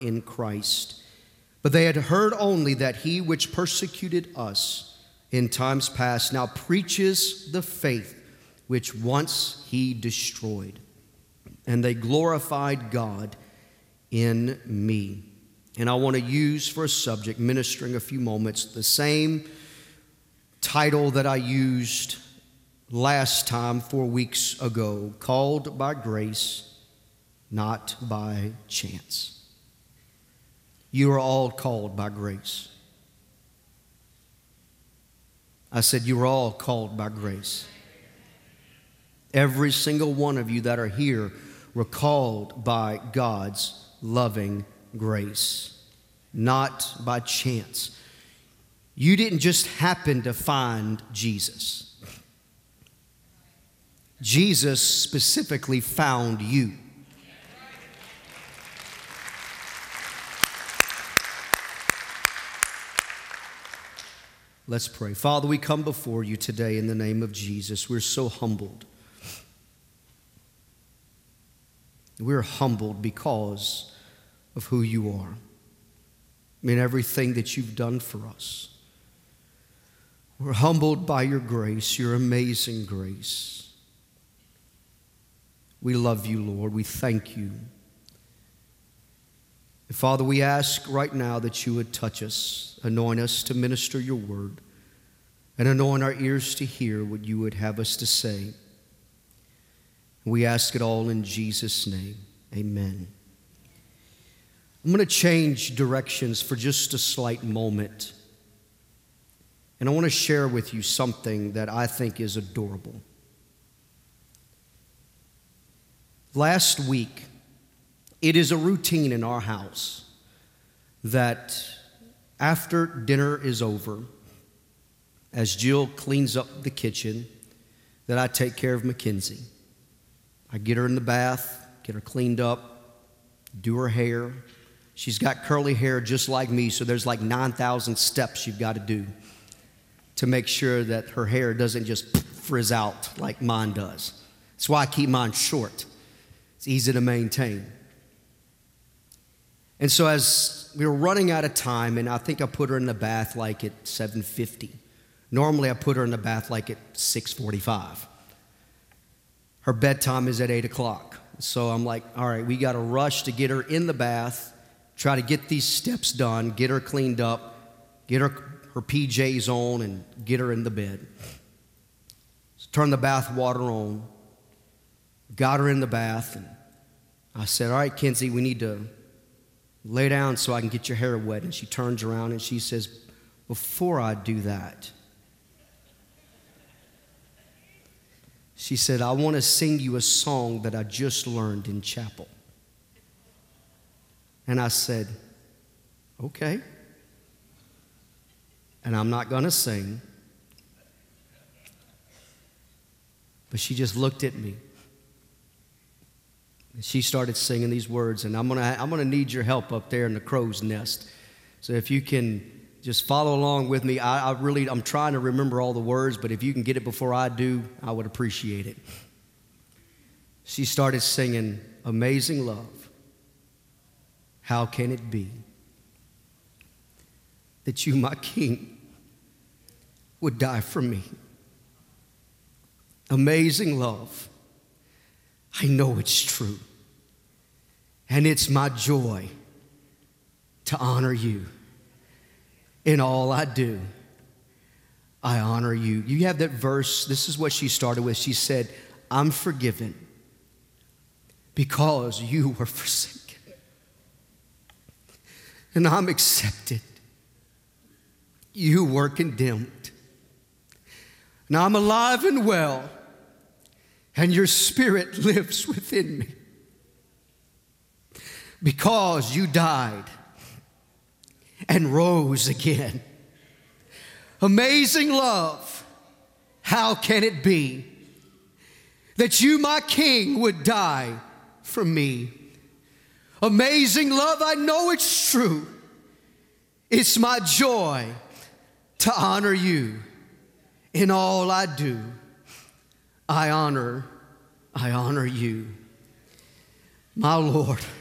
in Christ. But they had heard only that he which persecuted us in times past now preaches the faith which once he destroyed. And they glorified God in me. And I want to use for a subject, ministering a few moments, the same title that I used last time 4 weeks ago, called by grace, not by chance. You are all called by grace. I said you are all called by grace. Every single one of you that are here were called by God's loving grace, not by chance. You didn't just happen to find Jesus. Jesus specifically found you. Let's pray. Father, we come before you today in the name of Jesus. We're so humbled. We're humbled because of who you are. I mean, everything that you've done for us. We're humbled by your grace, your amazing grace. We love you, Lord. We thank you. And Father, we ask right now that you would touch us, anoint us to minister your word, and anoint our ears to hear what you would have us to say. We ask it all in Jesus' name. Amen. I'm going to change directions for just a slight moment. And I want to share with you something that I think is adorable. Last week, it is a routine in our house that after dinner is over, as Jill cleans up the kitchen, that I take care of Mackenzie. I get her in the bath, get her cleaned up, do her hair. She's got curly hair just like me, so there's like 9,000 steps you've got to do to make sure that her hair doesn't just frizz out like mine does. That's why I keep mine short. It's easy to maintain. And so as we were running out of time, and I think I put her in the bath like at 7:50. Normally I put her in the bath like at 6:45. Her bedtime is at 8 o'clock. So I'm like, all right, we got to rush to get her in the bath, try to get these steps done, get her cleaned up, get her PJs on, and get her in the bed. So turn the bath water on, got her in the bath, and I said, all right, Kenzie, we need to lay down so I can get your hair wet. And she turns around and she says, before I do that, she said, I want to sing you a song that I just learned in chapel. And I said, okay. And I'm not going to sing. But she just looked at me. And she started singing these words, and I'm gonna need your help up there in the crow's nest. So if you can just follow along with me. I'm trying to remember all the words, but if you can get it before I do, I would appreciate it. She started singing, Amazing Love, how can it be that you, my King, would die for me? Amazing love, I know it's true, and it's my joy to honor you. In all I do, I honor you. You have that verse. This is what she started with. She said, I'm forgiven because you were forsaken. And I'm accepted. You were condemned. Now I'm alive and well, and your spirit lives within me. Because you died and rose again. Amazing love, how can it be that you, my King, would die for me? Amazing love, I know it's true. It's my joy to honor you. In all I do, I honor you. My Lord,